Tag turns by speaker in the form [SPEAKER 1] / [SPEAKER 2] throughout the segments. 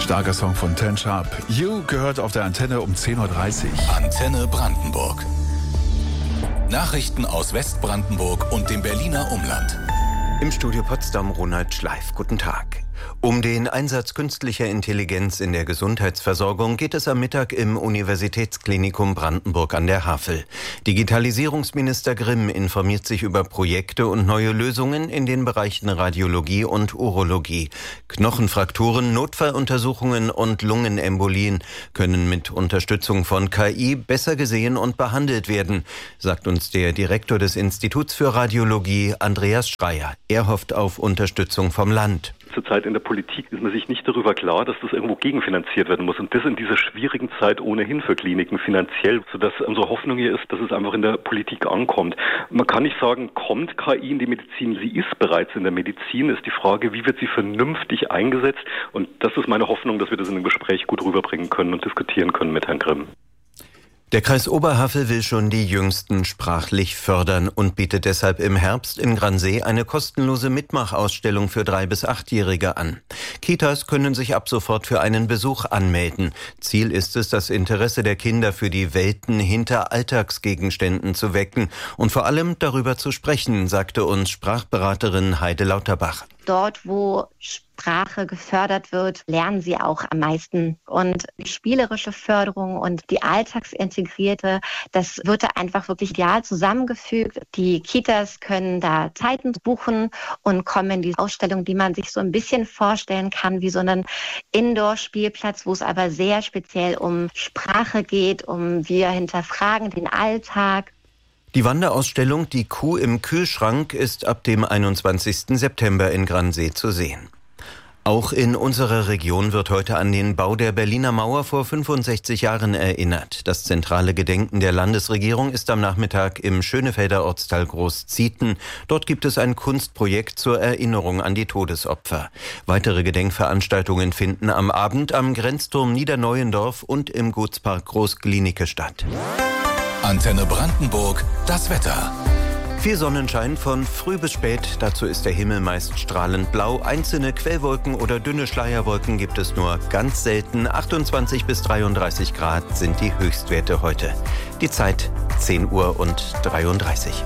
[SPEAKER 1] Starker Song von Ten Sharp. You gehört auf der Antenne um 10.30 Uhr.
[SPEAKER 2] Antenne Brandenburg. Nachrichten aus Westbrandenburg und dem Berliner Umland.
[SPEAKER 3] Im Studio Potsdam Ronald Schleif. Guten Tag. Um den Einsatz künstlicher Intelligenz in der Gesundheitsversorgung geht es am Mittag im Universitätsklinikum Brandenburg an der Havel. Digitalisierungsminister Grimm informiert sich über Projekte und neue Lösungen in den Bereichen Radiologie und Urologie. Knochenfrakturen, Notfalluntersuchungen und Lungenembolien können mit Unterstützung von KI besser gesehen und behandelt werden, sagt uns der Direktor des Instituts für Radiologie, Andreas Schreier. Er hofft auf Unterstützung vom Land.
[SPEAKER 4] Zurzeit in der Politik ist man sich nicht darüber klar, dass das irgendwo gegenfinanziert werden muss. Und das in dieser schwierigen Zeit ohnehin für Kliniken finanziell, sodass unsere Hoffnung hier ist, dass es einfach in der Politik ankommt. Man kann nicht sagen, kommt KI in die Medizin? Sie ist bereits in der Medizin. Ist die Frage, wie wird sie vernünftig eingesetzt? Und das ist meine Hoffnung, dass wir das in einem Gespräch gut rüberbringen können und diskutieren können mit Herrn Grimm.
[SPEAKER 3] Der Kreis Oberhavel will schon die Jüngsten sprachlich fördern und bietet deshalb im Herbst in Gransee eine kostenlose Mitmachausstellung für 3- bis 8-Jährige an. Kitas können sich ab sofort für einen Besuch anmelden. Ziel ist es, das Interesse der Kinder für die Welten hinter Alltagsgegenständen zu wecken und vor allem darüber zu sprechen, sagte uns Sprachberaterin Heide Lauterbach.
[SPEAKER 5] Dort, wo Sprache gefördert wird, lernen sie auch am meisten. Und die spielerische Förderung und die alltagsintegrierte, das wird da einfach wirklich ideal zusammengefügt. Die Kitas können da Zeiten buchen und kommen in die Ausstellung, die man sich so ein bisschen vorstellen kann, wie so einen Indoor-Spielplatz, wo es aber sehr speziell um Sprache geht, wir hinterfragen den Alltag.
[SPEAKER 3] Die Wanderausstellung Die Kuh im Kühlschrank ist ab dem 21. September in Gransee zu sehen. Auch in unserer Region wird heute an den Bau der Berliner Mauer vor 65 Jahren erinnert. Das zentrale Gedenken der Landesregierung ist am Nachmittag im Schönefelder Ortsteil Großzieten. Dort gibt es ein Kunstprojekt zur Erinnerung an die Todesopfer. Weitere Gedenkveranstaltungen finden am Abend am Grenzturm Niederneuendorf und im Gutspark Großglienicke statt.
[SPEAKER 2] Antenne Brandenburg, das Wetter.
[SPEAKER 3] Viel Sonnenschein von früh bis spät. Dazu ist der Himmel meist strahlend blau. Einzelne Quellwolken oder dünne Schleierwolken gibt es nur ganz selten. 28 bis 33 Grad sind die Höchstwerte heute. Die Zeit 10:33 Uhr.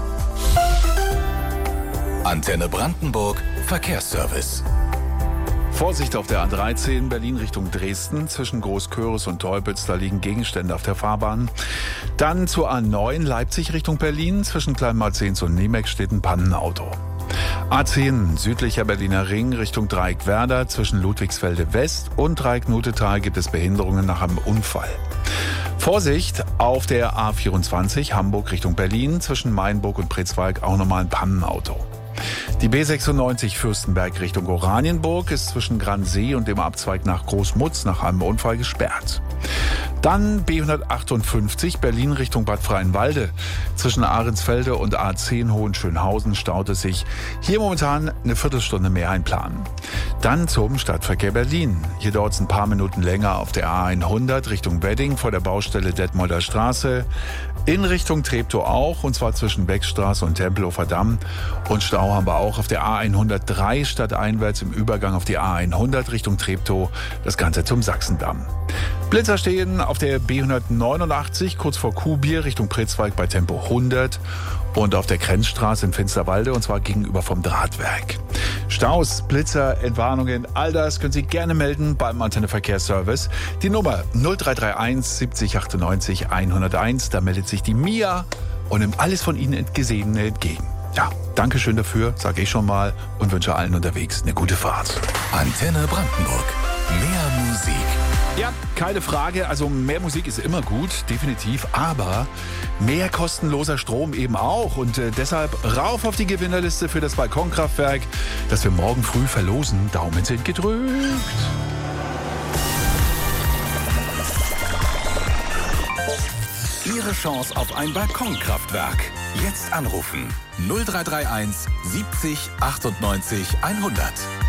[SPEAKER 2] Antenne Brandenburg, Verkehrsservice.
[SPEAKER 1] Vorsicht auf der A13 Berlin Richtung Dresden. Zwischen Großköris und Teupitz, da liegen Gegenstände auf der Fahrbahn. Dann zur A9 Leipzig Richtung Berlin. Zwischen Kleinmarzens und Niemek steht ein Pannenauto. A10 südlicher Berliner Ring Richtung Dreieck Werder. Zwischen Ludwigsfelde West und Dreieck Nutetal gibt es Behinderungen nach einem Unfall. Vorsicht auf der A24 Hamburg Richtung Berlin. Zwischen Mainburg und Pretzwalk auch nochmal ein Pannenauto. Die B96 Fürstenberg Richtung Oranienburg ist zwischen Gransee und dem Abzweig nach Großmutz nach einem Unfall gesperrt. Dann B158 Berlin Richtung Bad Freienwalde. Zwischen Ahrensfelde und A10 Hohenschönhausen staut es sich. Hier momentan eine Viertelstunde mehr einplanen. Dann zum Stadtverkehr Berlin. Hier dauert es ein paar Minuten länger auf der A100 Richtung Wedding vor der Baustelle Detmolder Straße. In Richtung Treptow auch, und zwar zwischen Beckstraße und Tempelhofer Damm. Und Stau haben wir auch auf der A103 stadteinwärts im Übergang auf die A100 Richtung Treptow. Das Ganze zum Sachsendamm. Blitzer stehen auf der B189 kurz vor Kuhbier Richtung Pretzwalk bei Tempo 100 und auf der Grenzstraße in Finsterwalde, und zwar gegenüber vom Drahtwerk. Staus, Blitzer, Entwarnungen, all das können Sie gerne melden beim Antenne Verkehrsservice. Die Nummer 0331 70 98 101, da meldet sich die Mia und nimmt alles von Ihnen Gesehene entgegen. Ja, danke schön dafür, sage ich schon mal, und wünsche allen unterwegs eine gute Fahrt.
[SPEAKER 2] Antenne Brandenburg, mehr Musik.
[SPEAKER 1] Ja, keine Frage. Also mehr Musik ist immer gut, definitiv. Aber mehr kostenloser Strom eben auch. Und deshalb rauf auf die Gewinnerliste für das Balkonkraftwerk, das wir morgen früh verlosen. Daumen sind gedrückt.
[SPEAKER 2] Ihre Chance auf ein Balkonkraftwerk. Jetzt anrufen. 0331 70 98 100.